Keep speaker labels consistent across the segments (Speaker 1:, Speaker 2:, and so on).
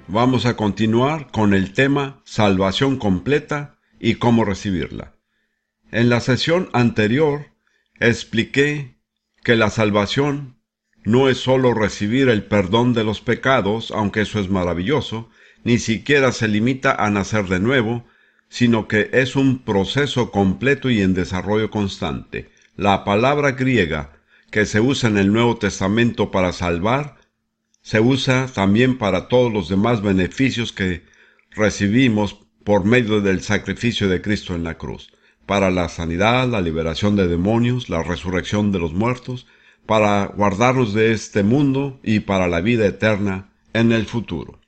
Speaker 1: Vamos a continuar con el tema salvación completa y cómo recibirla. En la sesión anterior expliqué que la salvación no es solo recibir el perdón de los pecados, aunque eso es maravilloso, ni siquiera se limita a nacer de nuevo, sino que es un proceso completo y en desarrollo constante. La palabra griega que se usa en el Nuevo Testamento para salvar se usa también para todos los demás beneficios que recibimos por medio del sacrificio de Cristo en la cruz, para la sanidad, la liberación de demonios, la resurrección de los muertos, para guardarnos de este mundo y para la vida eterna en el futuro.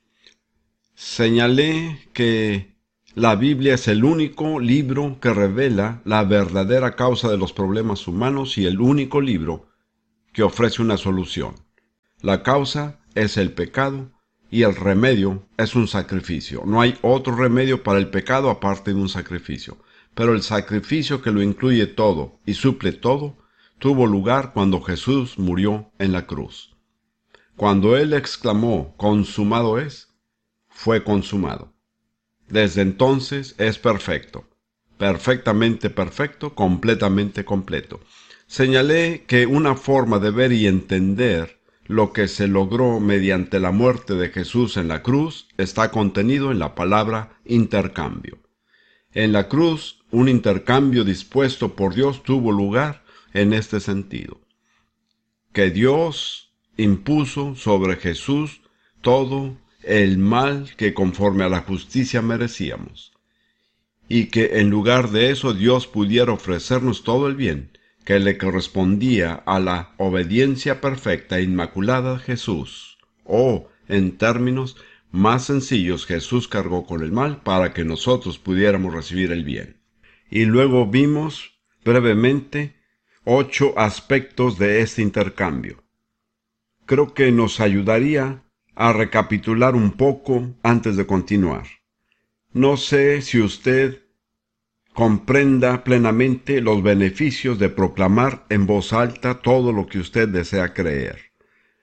Speaker 1: Señalé que la Biblia es el único libro que revela la verdadera causa de los problemas humanos y el único libro que ofrece una solución. La causa es el pecado y el remedio es un sacrificio. No hay otro remedio para el pecado aparte de un sacrificio. Pero el sacrificio que lo incluye todo y suple todo tuvo lugar cuando Jesús murió en la cruz. Cuando Él exclamó, "consumado es", fue consumado. Desde entonces es perfecto, perfectamente perfecto, completamente completo. Señalé que una forma de ver y entender lo que se logró mediante la muerte de Jesús en la cruz está contenido en la palabra intercambio. En la cruz, un intercambio dispuesto por Dios tuvo lugar en este sentido: que Dios impuso sobre Jesús todo el mal que conforme a la justicia merecíamos, y que en lugar de eso Dios pudiera ofrecernos todo el bien que le correspondía a la obediencia perfecta e inmaculada de Jesús. O, en términos más sencillos, Jesús cargó con el mal para que nosotros pudiéramos recibir el bien. Y luego vimos brevemente 8 aspectos de este intercambio. Creo que nos ayudaría a recapitular un poco antes de continuar. No sé si usted comprenda plenamente los beneficios de proclamar en voz alta todo lo que usted desea creer.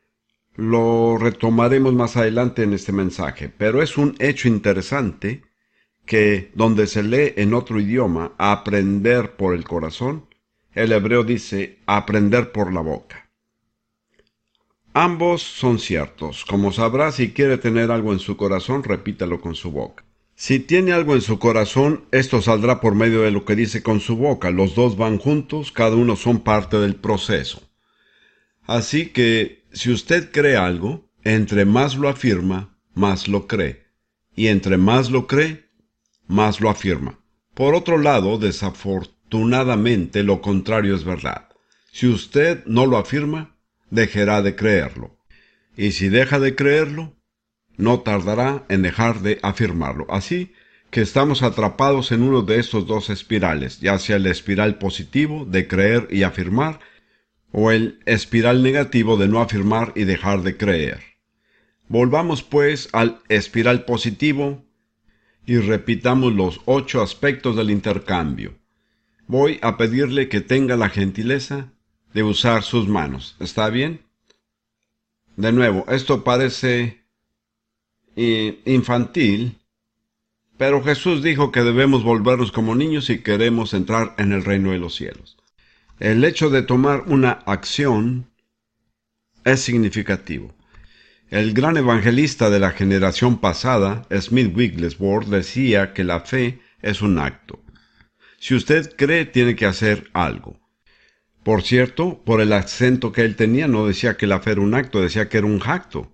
Speaker 1: Lo retomaremos más adelante en este mensaje, pero es un hecho interesante que donde se lee en otro idioma aprender por el corazón, el hebreo dice aprender por la boca. Ambos son ciertos. Como sabrá, si quiere tener algo en su corazón, repítalo con su boca. Si tiene algo en su corazón, esto saldrá por medio de lo que dice con su boca. Los dos van juntos, cada uno son parte del proceso. Así que, si usted cree algo, entre más lo afirma, más lo cree. Y entre más lo cree, más lo afirma. Por otro lado, desafortunadamente, lo contrario es verdad. Si usted no lo afirma, dejará de creerlo. Y si deja de creerlo, no tardará en dejar de afirmarlo. Así que estamos atrapados en uno de estos dos espirales, ya sea el espiral positivo de creer y afirmar, o el espiral negativo de no afirmar y dejar de creer. Volvamos pues al espiral positivo y repitamos los 8 aspectos del intercambio. Voy a pedirle que tenga la gentileza de usar sus manos. ¿Está bien? De nuevo, esto parece infantil, pero Jesús dijo que debemos volvernos como niños si queremos entrar en el reino de los cielos. El hecho de tomar una acción es significativo. El gran evangelista de la generación pasada, Smith Wigglesworth, decía que la fe es un acto. Si usted cree, tiene que hacer algo. Por cierto, por el acento que él tenía, no decía que la fe era un acto, decía que era un acto.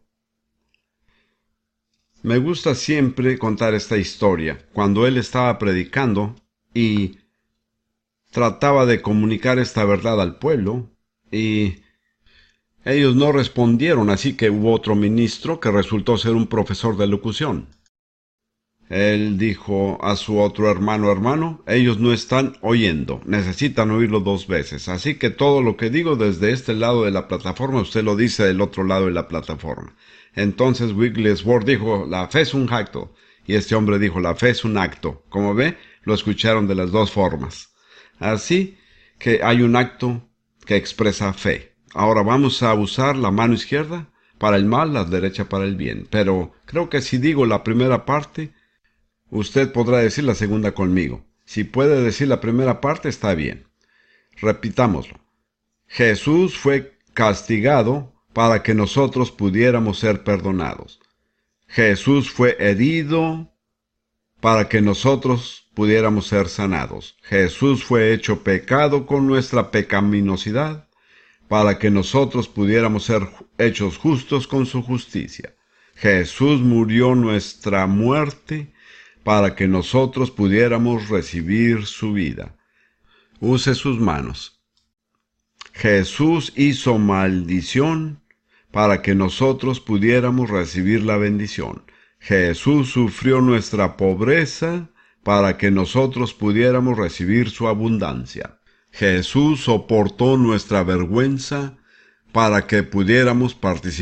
Speaker 1: Me gusta siempre contar esta historia. Cuando él estaba predicando y trataba de comunicar esta verdad al pueblo, y ellos no respondieron, así que hubo otro ministro que resultó ser un profesor de locución. Él dijo a su otro hermano, ellos no están oyendo, necesitan oírlo 2 veces, así que todo lo que digo desde este lado de la plataforma, usted lo dice del otro lado de la plataforma. Entonces Wigglesworth dijo, la fe es un acto, y este hombre dijo, la fe es un acto. Como ve, lo escucharon de las 2 formas. Así que hay un acto que expresa fe. Ahora vamos a usar la mano izquierda para el mal, la derecha para el bien. Pero creo que si digo la primera parte, usted podrá decir la segunda conmigo. Si puede decir la primera parte, está bien. Repitámoslo. Jesús fue castigado para que nosotros pudiéramos ser perdonados. Jesús fue herido para que nosotros pudiéramos ser sanados. Jesús fue hecho pecado con nuestra pecaminosidad para que nosotros pudiéramos ser hechos justos con su justicia. Jesús murió nuestra muerte para que nosotros pudiéramos recibir su vida. Use sus manos. Jesús hizo maldición para que nosotros pudiéramos recibir la bendición. Jesús sufrió nuestra pobreza para que nosotros pudiéramos recibir su abundancia. Jesús soportó nuestra vergüenza para que pudiéramos participar